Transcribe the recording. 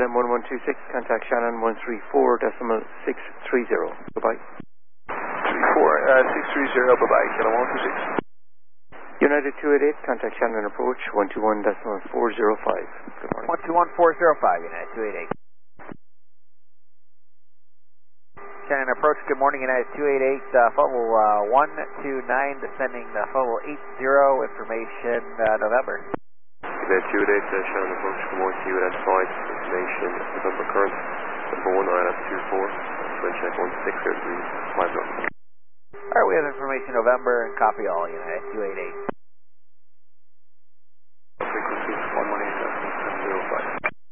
Shannon 1126, contact Shannon 134.630. Goodbye. 630, bye-bye, Shannon 126. United 288, contact Shannon approach 121.405. Good morning. 121.405, United 288. Shannon approach, good morning, United 288, Fovel 129, descending Fovel 80, information November. United 288, Shannon approach, good morning to you at S5, information November current, number 1924, wind check 16 here, 5 knots. Alright, we have information November and copy all, United 288.